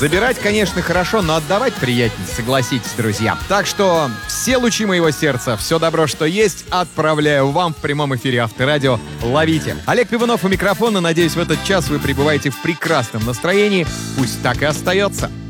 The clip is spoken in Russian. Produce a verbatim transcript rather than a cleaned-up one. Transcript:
Забирать, конечно, хорошо, но отдавать приятнее, согласитесь, друзья. Так что все лучи моего сердца, все добро, что есть, отправляю вам в прямом эфире Авторадио. Ловите. Олег Пивунов у микрофона. Надеюсь, в этот час вы пребываете в прекрасном настроении. Пусть так и остается.